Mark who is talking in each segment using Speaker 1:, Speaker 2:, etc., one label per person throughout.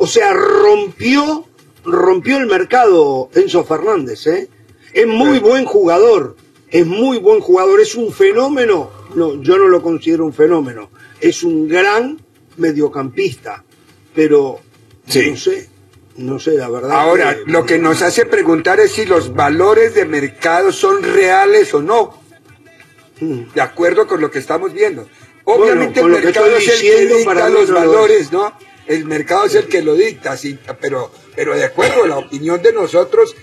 Speaker 1: O sea, rompió el mercado Enzo Fernández, ¿eh? Es muy buen jugador, es un fenómeno. No, yo no lo considero un fenómeno, es un gran mediocampista, pero
Speaker 2: sí.
Speaker 1: No sé, la verdad.
Speaker 3: Ahora, lo que nos hace preguntar es si los valores de mercado son reales o no, de acuerdo con lo que estamos viendo. Obviamente el mercado es el que dicta los valores, ¿no? El mercado es el que lo dicta, sí, pero de acuerdo a la opinión de nosotros,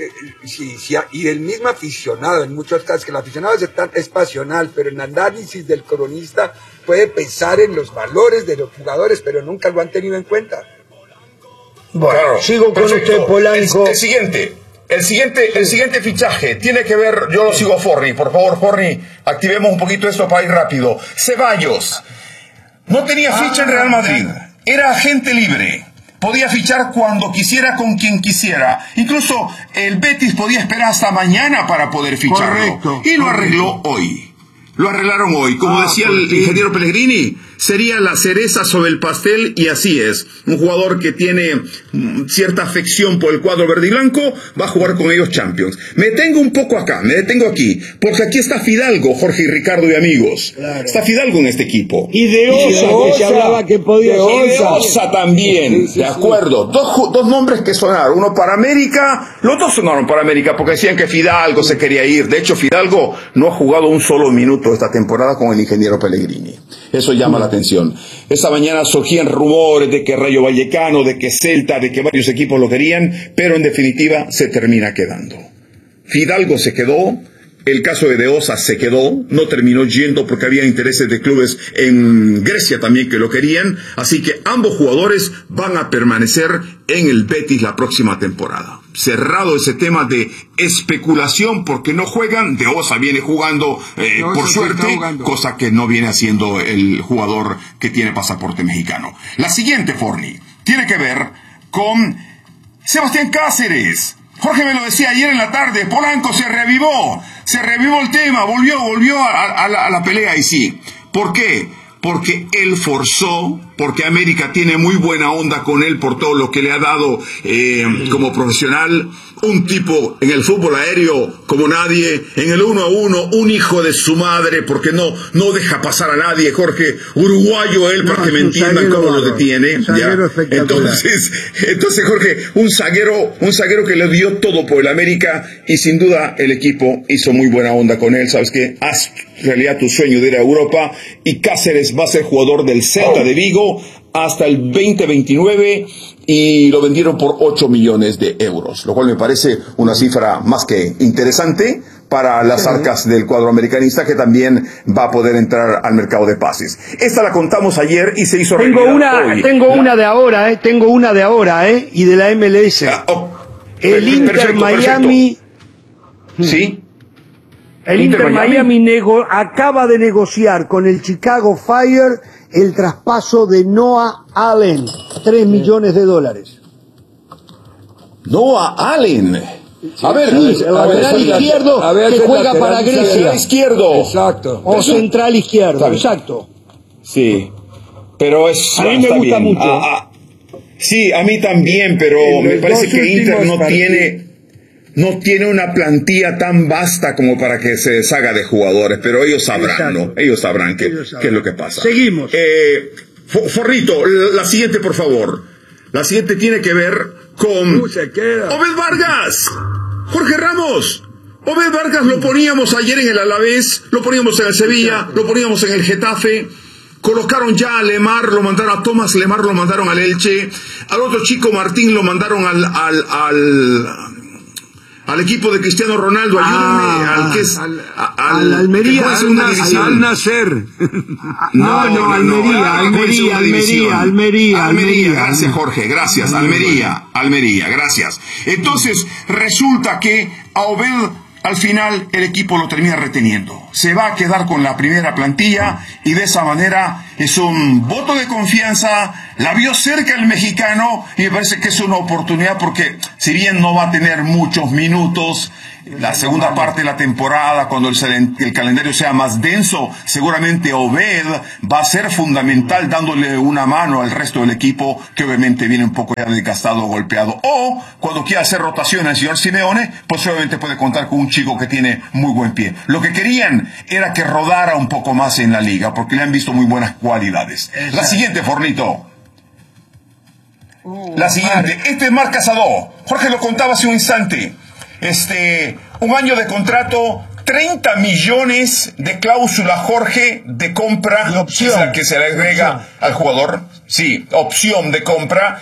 Speaker 3: y del mismo aficionado, en muchos casos, que el aficionado es pasional, pero en análisis del cronista puede pensar en los valores de los jugadores, pero nunca lo han tenido en cuenta.
Speaker 1: Bueno, claro, sigo con usted, Polanco.
Speaker 2: El siguiente fichaje tiene que ver, yo lo sigo Forni, por favor, Forni, activemos un poquito esto para ir rápido. Ceballos no tenía ficha en Real Madrid, era agente libre, podía fichar cuando quisiera con quien quisiera, incluso el Betis podía esperar hasta mañana para poder ficharlo.
Speaker 1: Correcto,
Speaker 2: y lo arregló hoy. Lo arreglaron hoy. Como decía el ingeniero Pellegrini, sería la cereza sobre el pastel, y así es. Un jugador que tiene cierta afección por el cuadro verde y blanco va a jugar con ellos Champions. Me detengo un poco acá, me detengo aquí, porque aquí está Fidalgo, Jorge y Ricardo y amigos. Claro. Está Fidalgo en este equipo.
Speaker 1: Y de Osa, que se hablaba que podía ser.
Speaker 2: Y de Osa también, de acuerdo. Dos nombres que sonaron, uno para América, los dos sonaron para América, porque decían que Fidalgo se quería ir. De hecho, Fidalgo no ha jugado un solo minuto esta temporada con el ingeniero Pellegrini. Eso llama la atención. Esta mañana surgían rumores de que Rayo Vallecano, de que Celta, de que varios equipos lo querían, pero en definitiva se termina quedando. Fidalgo se quedó, el caso de Osa se quedó, no terminó yendo porque había intereses de clubes en Grecia también que lo querían, así que ambos jugadores van a permanecer en el Betis la próxima temporada. Cerrado ese tema de especulación porque no juegan. De Osa viene jugando por suerte, cosa que no viene haciendo el jugador que tiene pasaporte mexicano. La siguiente, Forni, tiene que ver con Sebastián Cáceres. Jorge me lo decía ayer en la tarde, Polanco se revivó el tema, volvió a la pelea, y sí. ¿Por qué? Porque él forzó, porque América tiene muy buena onda con él por todo lo que le ha dado como profesional. Un tipo en el fútbol aéreo como nadie, en el 1-1, un hijo de su madre, porque no deja pasar a nadie, Jorge, uruguayo él, para que me entiendan cómo lo detiene. ¿Ya? Entonces, Jorge, un zaguero que le dio todo por el América, y sin duda el equipo hizo muy buena onda con él. ¿Sabes qué? Haz realidad tu sueño de ir a Europa, y Cáceres va a ser jugador del Celta de Vigo hasta el 2029, y lo vendieron por 8 millones de euros, lo cual me parece una cifra más que interesante para las arcas del cuadro americanista, que también va a poder entrar al mercado de pases. Esta la contamos ayer y se hizo
Speaker 1: realidad hoy. Tengo una de ahora, y de la MLS. El Inter Miami.
Speaker 2: ¿Sí?
Speaker 1: El Inter Miami acaba de negociar con el Chicago Fire el traspaso de Noah Allen, $3 millones.
Speaker 2: Noah Allen. A ver,
Speaker 1: sí, el lateral izquierdo que juega para Grecia.
Speaker 2: Izquierdo.
Speaker 3: Exacto.
Speaker 1: O central izquierdo, exacto.
Speaker 2: Sí, pero es...
Speaker 1: A mí me gusta mucho.
Speaker 2: Sí, a mí también, pero me parece que Inter no tiene una plantilla tan vasta como para que se deshaga de jugadores, pero ellos sabrán, ¿no? Ellos sabrán qué es lo que pasa.
Speaker 1: Seguimos.
Speaker 2: Forrito, la siguiente, por favor. La siguiente tiene que ver con Obed Vargas. Jorge Ramos. Obed Vargas lo poníamos ayer en el Alavés, lo poníamos en el Sevilla, lo poníamos en el Getafe. Colocaron ya a Lemar, lo mandaron a Tomás Lemar, lo mandaron al Elche. Al otro chico Martín lo mandaron al equipo de Cristiano Ronaldo, ayúdame,
Speaker 1: al Almería, al Nacer. Almería.
Speaker 2: Gracias, Jorge, gracias, Almería, gracias. Entonces, resulta que a Obed, al final, el equipo lo termina reteniendo. Se va a quedar con la primera plantilla, y de esa manera es un voto de confianza, la vio cerca el mexicano y me parece que es una oportunidad porque si bien no va a tener muchos minutos, la segunda parte de la temporada, cuando el calendario sea más denso, seguramente Obed va a ser fundamental dándole una mano al resto del equipo que obviamente viene un poco ya desgastado o golpeado. O cuando quiera hacer rotaciones el señor Simeone, pues obviamente puede contar con un chico que tiene muy buen pie. Lo que querían era que rodara un poco más en la liga porque le han visto muy buenas cualidades. La siguiente, Fornito. La siguiente. Este es Marc Casado. Jorge lo contaba hace un instante. Un año de contrato, 30 millones de cláusula, Jorge, de compra, opción, que se le agrega al jugador. Sí, opción de compra.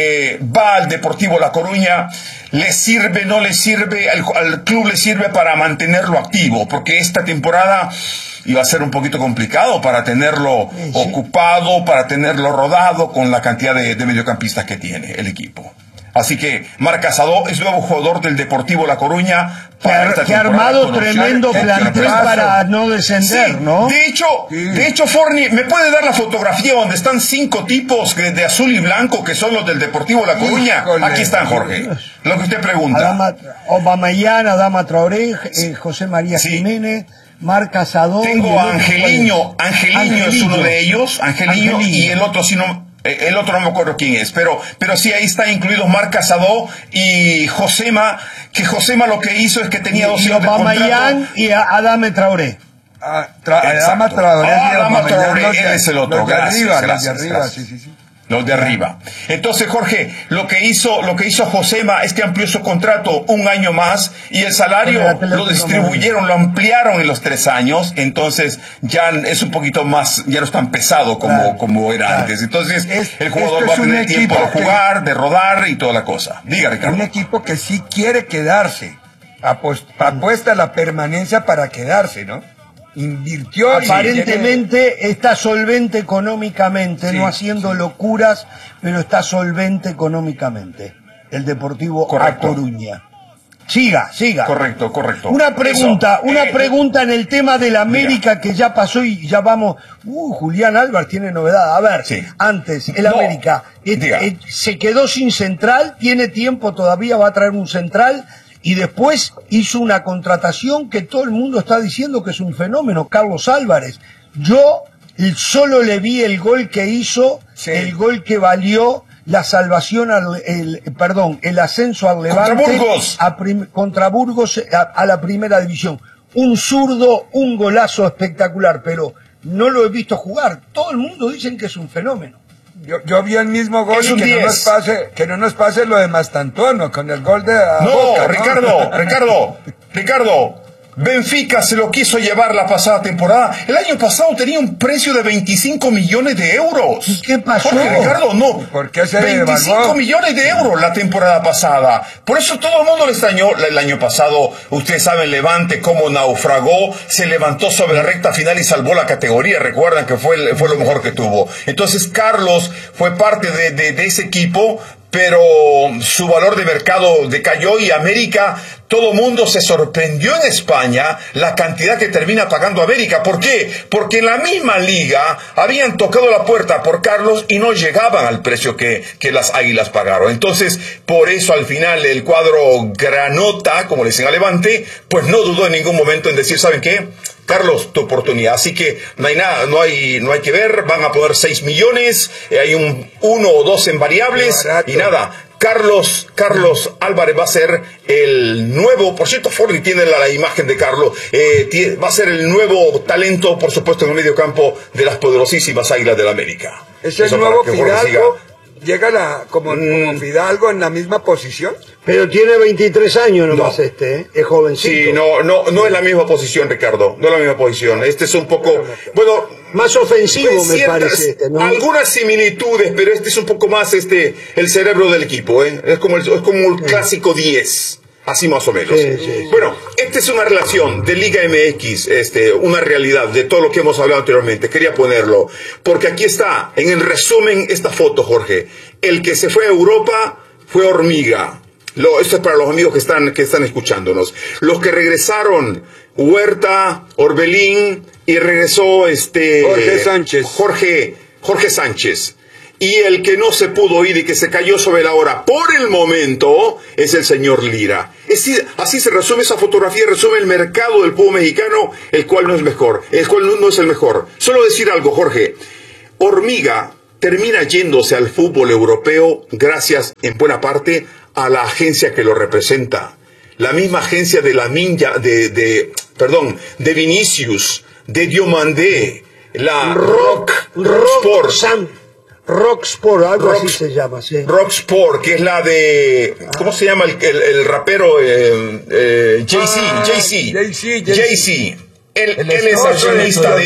Speaker 2: Va al Deportivo La Coruña. ¿Le sirve, no le sirve? Al club le sirve para mantenerlo activo, porque esta temporada iba a ser un poquito complicado para tenerlo ocupado, para tenerlo rodado con la cantidad de mediocampistas que tiene el equipo. Así que Marc Casado es nuevo jugador del Deportivo La Coruña.
Speaker 1: Que ha armado tremendo plantel para no descender, ¿no?
Speaker 2: De hecho, Forni, ¿me puede dar la fotografía donde están 5 tipos de azul y blanco que son los del Deportivo La Coruña? Aquí están, Jorge. Lo que usted pregunta.
Speaker 1: Aubameyang, Adama Traoré, José María Jiménez, Marc Casado.
Speaker 2: Tengo a Angeliño es uno de ellos. Angeliño. Y el otro, si no... El otro no me acuerdo quién es, pero sí, ahí está incluido Marc Casado y Josema, que Josema lo que hizo es que tenía 2 años de contrato.
Speaker 1: Y Adama Traoré.
Speaker 2: Adama Traoré, él es el otro. Gracias. Sí. Los de arriba. Entonces, Jorge, lo que hizo Josema es que amplió su contrato un año más y el salario lo distribuyeron, lo ampliaron en los 3 años. Entonces, ya es un poquito más, ya no es tan pesado como era antes. Entonces, el jugador va a tener tiempo de jugar, de rodar y toda la cosa. Diga, Ricardo.
Speaker 3: Un equipo que sí quiere quedarse. Apuesta la permanencia para quedarse, ¿no? Invirtió
Speaker 1: aparentemente está solvente económicamente, no haciendo locuras, pero está solvente económicamente el Deportivo A Coruña. Siga.
Speaker 2: Correcto.
Speaker 1: Una pregunta en el tema del América que ya pasó y ya vamos. Julián Álvarez tiene novedad. A ver, antes el América se quedó sin central, tiene tiempo todavía, va a traer un central. Y después hizo una contratación que todo el mundo está diciendo que es un fenómeno, Carlos Álvarez. Yo solo le vi el gol que hizo, el gol que valió la salvación, el ascenso al Levante contra Burgos a la primera división. Un zurdo, un golazo espectacular, pero no lo he visto jugar. Todo el mundo dice que es un fenómeno.
Speaker 3: Yo vi el mismo gol y que no nos pase lo de Mastantuono con el gol de Boca,
Speaker 2: ¿no? Ricardo, Benfica se lo quiso llevar la pasada temporada. El año pasado tenía un precio de 25 millones de euros.
Speaker 1: ¿Y qué pasó?
Speaker 2: Jorge, Ricardo, no.
Speaker 3: ¿Por qué se
Speaker 2: 25
Speaker 3: evaluó?
Speaker 2: millones de euros la temporada pasada. Por eso todo el mundo le extrañó. El año pasado, ustedes saben, Levante cómo naufragó, se levantó sobre la recta final y salvó la categoría. Recuerdan que fue lo mejor que tuvo. Entonces, Carlos fue parte de ese equipo, pero su valor de mercado decayó y América, todo mundo se sorprendió en España la cantidad que termina pagando América. ¿Por qué? Porque en la misma liga habían tocado la puerta por Carlos y no llegaban al precio que las Águilas pagaron. Entonces, por eso al final el cuadro granota, como le dicen a Levante, pues no dudó en ningún momento en decir, ¿saben qué? Carlos, tu oportunidad. Así que no hay nada, no hay que ver. Van a poner 6 millones, hay 1 o 2 en variables y nada. Carlos Álvarez va a ser el nuevo, por cierto, Forni tiene la imagen de Carlos, va a ser el nuevo talento, por supuesto, en el medio campo de las poderosísimas Águilas del América.
Speaker 3: ¿Es el nuevo Fidalgo? ¿Llega como Fidalgo en la misma posición?
Speaker 1: Pero tiene 23 años nomás es jovencito.
Speaker 2: Sí, no es la misma posición, Ricardo, no es la misma posición. Este es un poco,
Speaker 1: más ofensivo me parece ¿no?
Speaker 2: Algunas similitudes, pero este es un poco más el cerebro del equipo, Es como el clásico 10. Así más o menos.
Speaker 1: Sí.
Speaker 2: Bueno, esta es una relación de Liga MX, una realidad de todo lo que hemos hablado anteriormente. Quería ponerlo, porque aquí está, en el resumen, esta foto, Jorge. El que se fue a Europa fue Hormiga. Esto es para los amigos que están escuchándonos. Los que regresaron, Huerta, Orbelín, y regresó Jorge Sánchez. Y el que no se pudo ir y que se cayó sobre la hora por el momento es el señor Lira. Así se resume esa fotografía, resume el mercado del fútbol mexicano, el cual no es el mejor. Solo decir algo, Jorge. Hormiga termina yéndose al fútbol europeo gracias, en buena parte, a la agencia que lo representa. La misma agencia de de Vinicius, de Diomandé, la
Speaker 1: Rocksport, algo así se llama, sí.
Speaker 2: Rocksport, que es la de... ¿Cómo se llama el rapero? Jay-Z. Él es accionista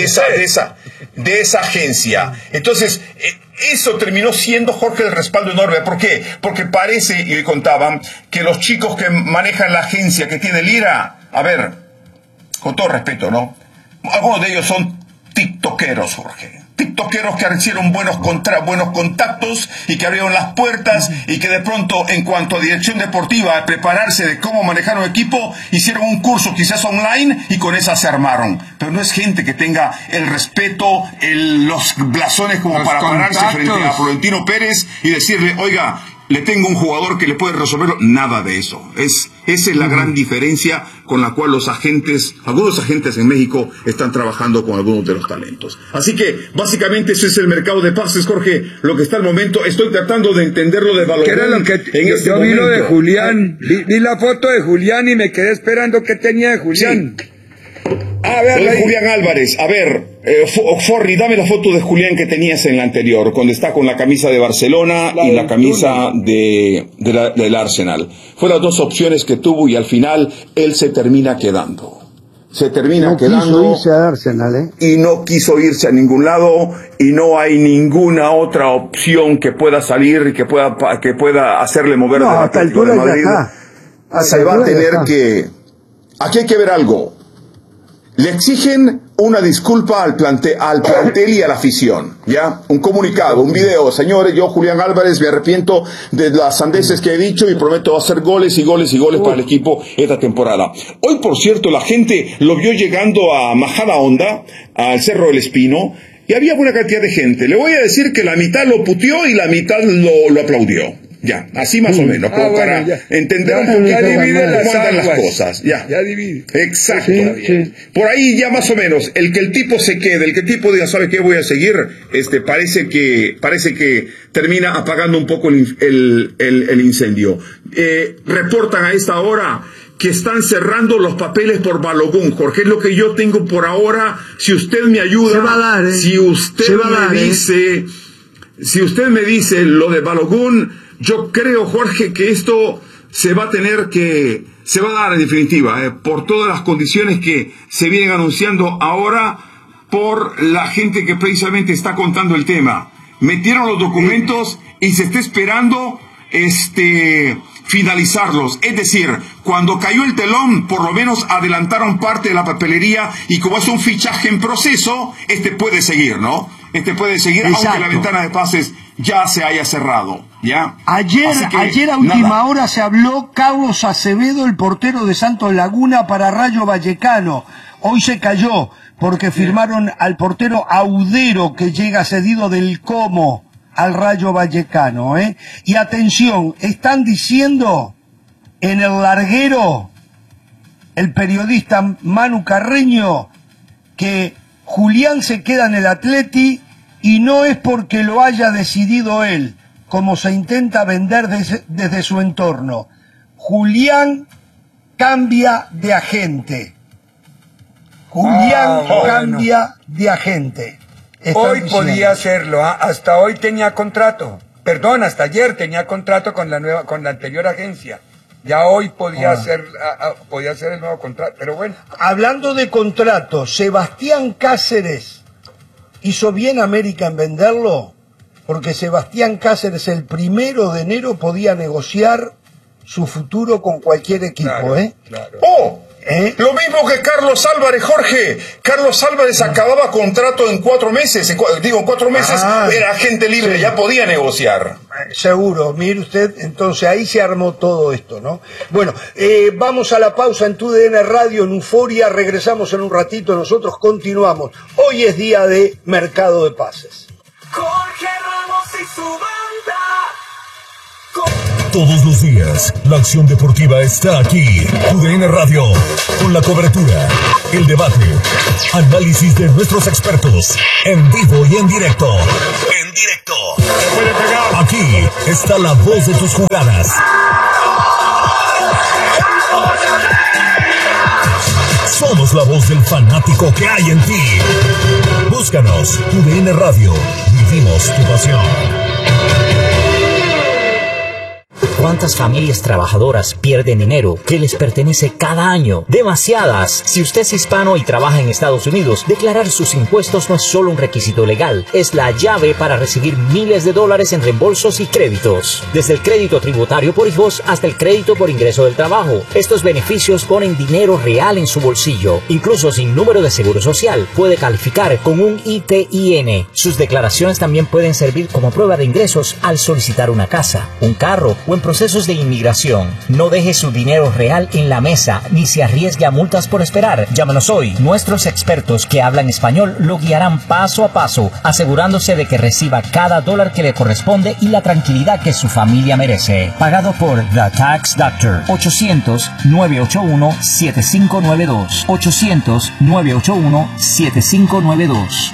Speaker 2: de esa agencia. Entonces, eso terminó siendo, Jorge, el respaldo enorme. ¿Por qué? Porque parece, y hoy contaban, que los chicos que manejan la agencia que tiene Lira, a ver, con todo respeto, ¿no? Algunos de ellos son tiktokeros, Jorge. TikTokeros que hicieron buenos contactos y que abrieron las puertas y que de pronto, en cuanto a dirección deportiva, a prepararse de cómo manejar un equipo, hicieron un curso quizás online y con esa se armaron. Pero no es gente que tenga el respeto, los blasones como para pararse frente a Florentino Pérez y decirle, oiga, le tengo un jugador que le puede resolverlo. Nada de eso. Esa es la gran diferencia con la cual algunos agentes en México están trabajando con algunos de los talentos. Así que, básicamente, ese es el mercado de pases, Jorge. Lo que está al momento, estoy tratando de entenderlo de Balogun.
Speaker 3: ¿Qué era lo que yo vi lo de Julián? Vi la foto de Julián y me quedé esperando qué tenía de Julián.
Speaker 2: Sí. Julián Álvarez. A ver, Forri, dame la foto de Julián que tenías en la anterior, cuando está con la camisa de Barcelona y la camisa del Arsenal. Fueron las dos opciones que tuvo y al final él se termina quedando. No quiso
Speaker 1: irse a Arsenal,
Speaker 2: y no quiso irse a ningún lado y no hay ninguna otra opción que pueda salir y que pueda hacerle mover
Speaker 1: de Atlético de Madrid.
Speaker 2: Se va a tener que... Aquí hay que ver algo. Le exigen una disculpa al plantel y a la afición, ¿ya? Un comunicado, un video. Señores, yo, Julián Álvarez, me arrepiento de las sandeces que he dicho y prometo hacer goles y goles y goles para el equipo esta temporada. Hoy, por cierto, la gente lo vio llegando a Majadahonda, al Cerro del Espino, y había buena cantidad de gente. Le voy a decir que la mitad lo puteó y la mitad lo aplaudió. Ya, así más o menos, como para entender un poquito cómo andan las cosas. Ya divide. Exacto. Sí. Por ahí ya más o menos, el tipo se quede, el que el tipo diga, ¿sabe qué? Voy a seguir, parece que termina apagando un poco el incendio. Reportan a esta hora que están cerrando los papeles por Balogun, Jorge, es lo que yo tengo por ahora. Si usted me ayuda,
Speaker 1: se va a dar,
Speaker 2: si usted me dice lo de Balogun, yo creo, Jorge, que esto se va a dar en definitiva, por todas las condiciones que se vienen anunciando ahora por la gente que precisamente está contando el tema. Metieron los documentos y se está esperando finalizarlos. Es decir, cuando cayó el telón, por lo menos adelantaron parte de la papelería y como es un fichaje en proceso, puede seguir, ¿no? Puede seguir. Exacto. Aunque la ventana de pases ya se haya cerrado, ¿ya?
Speaker 1: Ayer a última hora se habló Carlos Acevedo, el portero de Santos Laguna, para Rayo Vallecano. Hoy se cayó porque firmaron al portero Audero, que llega cedido del Como al Rayo Vallecano, Y atención, están diciendo en el larguero, el periodista Manu Carreño, que Julián se queda en el Atleti y no es porque lo haya decidido él, como se intenta vender desde su entorno. Julián cambia de agente. Cambia de agente.
Speaker 3: Hoy podía hacerlo, hasta hoy tenía contrato. Perdón, hasta ayer tenía contrato con la anterior agencia. Ya hoy podía hacer el nuevo contrato, pero bueno.
Speaker 1: Hablando de contrato, Sebastián Cáceres hizo bien América en venderlo, porque Sebastián Cáceres el 1 de enero podía negociar su futuro con cualquier equipo,
Speaker 3: Claro.
Speaker 2: Oh, Lo mismo que Carlos Álvarez, Jorge. Carlos Álvarez acababa contrato en 4 meses. En 4 meses era agente libre, sí. Ya podía negociar.
Speaker 1: Seguro, mire usted, entonces ahí se armó todo esto, ¿no? Bueno, vamos a la pausa en TUDN Radio, en Euforia, regresamos en un ratito, nosotros continuamos. Hoy es día de mercado de pases.
Speaker 4: Jorge Ramos y su banda.
Speaker 5: Todos los días, la acción deportiva está aquí. TUDN Radio, con la cobertura, el debate, análisis de nuestros expertos, en vivo y en directo. Aquí está la voz de tus jugadas. Somos la voz del fanático que hay en ti. Búscanos, TUDN Radio. Vivimos tu pasión.
Speaker 6: ¿Cuántas familias trabajadoras pierden dinero que les pertenece cada año? Demasiadas. Si usted es hispano y trabaja en Estados Unidos, declarar sus impuestos no es solo un requisito legal, es la llave para recibir miles de dólares en reembolsos y créditos. Desde el crédito tributario por hijos hasta el crédito por ingreso del trabajo. Estos beneficios ponen dinero real en su bolsillo. Incluso sin número de seguro social, puede calificar con un ITIN. Sus declaraciones también pueden servir como prueba de ingresos al solicitar una casa, un carro o en procesos de inmigración. No deje su dinero real en la mesa ni se arriesgue a multas por esperar. Llámanos hoy. Nuestros expertos que hablan español lo guiarán paso a paso, asegurándose de que reciba cada dólar que le corresponde y la tranquilidad que su familia merece. Pagado por The Tax Doctor. 800-981-7592. 800-981-7592.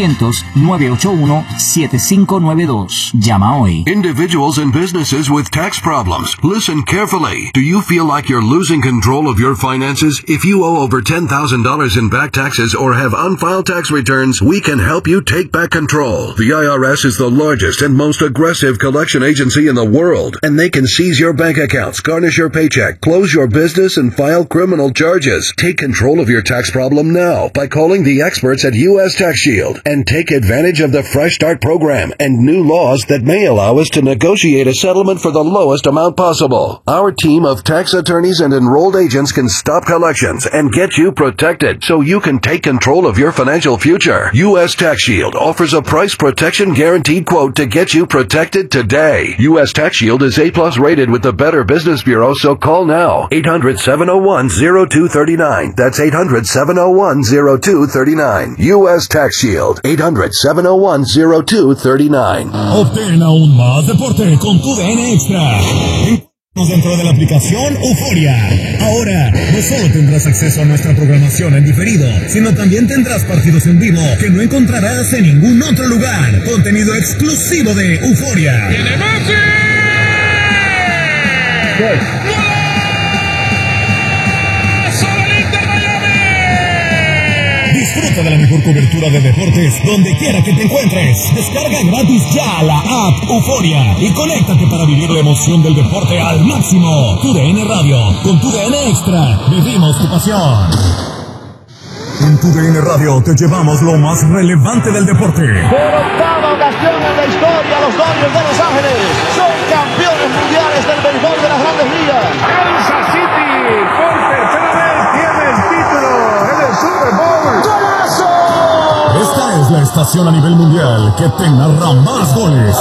Speaker 6: 800-981-7592. Llama hoy.
Speaker 7: Individuals and businesses with tax problems. Listen carefully. Do you feel like you're losing control of your finances? If you owe over $10,000 in back taxes or have unfiled tax returns, we can help you take back control. The IRS is the largest and most aggressive collection agency in the world, and they can seize your bank accounts, garnish your paycheck, close your business, and file criminal charges. Take control of your tax problem now by calling the experts at U.S. Tax Shield and take advantage of the Fresh Start program and new laws that may allow us to negotiate a settlement for the lowest amount possible. Our team of tax attorneys and enrolled agents can stop collections and get you protected so you can take control of your financial future. U.S. Tax Shield offers a price protection guaranteed quote to get you protected today. U.S. Tax Shield is A+ rated with the Better Business Bureau, so call now. 800-701-0239. That's 800-701-0239. U.S. Tax Shield. 800-701-0239.
Speaker 5: Obtén aún más deporte con TUDN Extra. Dentro de la aplicación Euforia. Ahora, no solo tendrás acceso a nuestra programación en diferido, sino también tendrás partidos en vivo que no encontrarás en ningún otro lugar. Contenido exclusivo de Euforia. ¡Tiene Messi! Disfruta de la mejor cobertura de deportes donde quiera que te encuentres. Descarga gratis ya la app Euforia y conéctate para vivir la emoción del deporte al máximo. TUDN Radio, con TUDN Extra, vivimos tu pasión. En TUDN Radio te llevamos lo más relevante del deporte.
Speaker 8: Por octava ocasión en la historia, los Dodgers de Los Ángeles son campeones mundiales del béisbol de las Grandes Ligas.
Speaker 9: Kansas City, por tercera vez, tiene el título en el Super Bowl.
Speaker 8: ¡Golazo!
Speaker 5: Esta es la estación a nivel mundial que te narra más goles.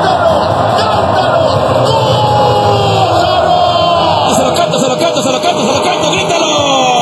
Speaker 8: ¡Se lo canto, grítalo!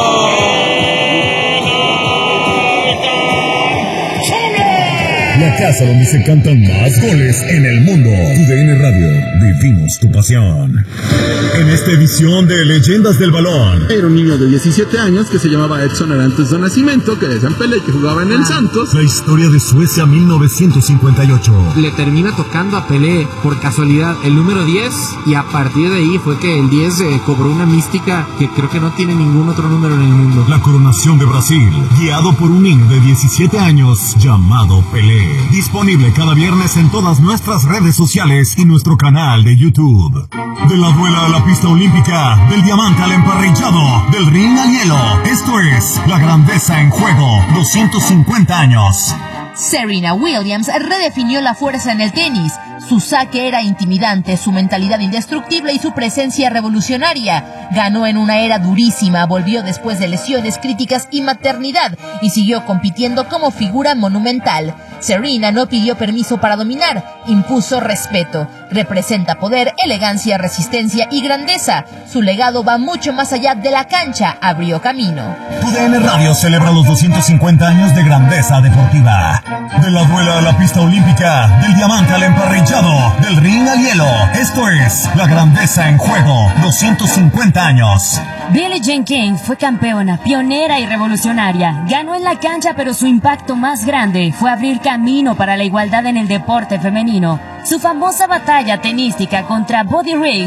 Speaker 5: La casa donde se cantan más goles en el mundo. TUDN Radio, vivimos tu pasión. En esta edición de Leyendas del Balón.
Speaker 10: Era un niño de 17 años que se llamaba Edson Arantes do Nascimento, que le decían Pelé, que jugaba en el Santos.
Speaker 5: La historia de Suecia 1958.
Speaker 11: Le termina tocando a Pelé, por casualidad, el número 10, y a partir de ahí fue que el 10 cobró una mística que creo que no tiene ningún otro número en el mundo.
Speaker 5: La coronación de Brasil, guiado por un niño de 17 años llamado Pelé. Disponible cada viernes en todas nuestras redes sociales y nuestro canal de YouTube. De la duela a la pista olímpica, del diamante al emparrillado, del ring al hielo. Esto es la grandeza en juego. 250 años.
Speaker 12: Serena Williams redefinió la fuerza en el tenis. Su saque era intimidante, su mentalidad indestructible y su presencia revolucionaria. Ganó en una era durísima, volvió después de lesiones, críticas y maternidad y siguió compitiendo como figura monumental. Serena no pidió permiso para dominar, impuso respeto. Representa poder, elegancia, resistencia y grandeza. Su legado va mucho más allá de la cancha, abrió camino.
Speaker 5: TUDN Radio celebra los 250 años de grandeza deportiva. De la duela a la pista olímpica, del diamante al emparrillado, del ring al hielo. Esto es la grandeza en juego, 250 años.
Speaker 13: Billie Jean King fue campeona, pionera y revolucionaria. Ganó en la cancha, pero su impacto más grande fue abrir camino para la igualdad en el deporte femenino. Su famosa batalla tenística contra Buddy Riggs